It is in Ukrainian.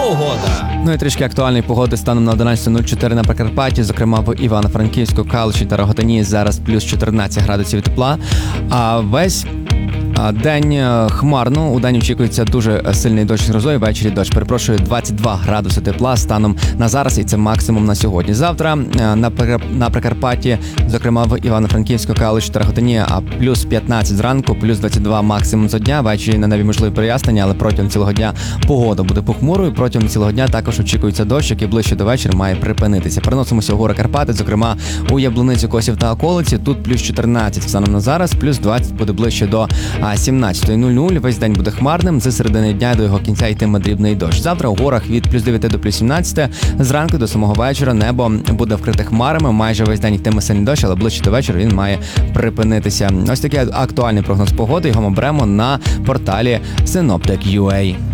погода. Ну і трішки актуальної погоди станом на 11:04 на Прикарпатті, зокрема в Івано-Франківську, Калуші та Рогатині зараз плюс 14 градусів тепла. А весь день хмарно, у день очікується дуже сильний дощ з грозою, ввечері дощ. Перепрошую, 22 градуси тепла станом на зараз, і це максимум на сьогодні. Завтра на Прикарпатті, зокрема в Івано-Франківську, Калуші та Рогатині, плюс 15 зранку, плюс 22 максимум за дня. Ввечері на небі можливі прояснення, але протягом цілого дня погода буде похмурою. Протягом цілого дня також очікується дощ, який ближче до вечора має припинитися. Переносимося в гори Карпати, зокрема у Яблуницю, Косів та околиці. Тут плюс 14 станом на зараз, плюс 20 буде ближче до 17:00. Весь день буде хмарним, з середини дня до його кінця йтиме дрібний дощ. Завтра у горах від плюс 9 до плюс 17, зранку до самого вечора небо буде вкрите хмарами, майже весь день йтиме сильний дощ, але ближче до вечора він має припинитися. Ось такий актуальний прогноз погоди, його ми беремо на порталі Synoptic.ua.